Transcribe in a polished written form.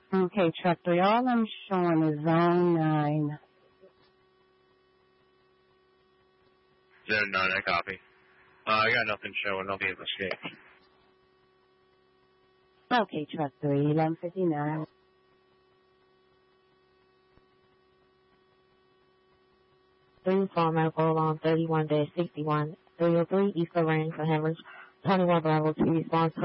Okay, truck 3, all I'm showing is zone 9. Zone 9, I copy. I got nothing showing. I'll be able to escape. Okay, truck 3, 1159. Four medical along 31-61, 303 East Lorraine for hemorrhage. 21 Bravo 2 response.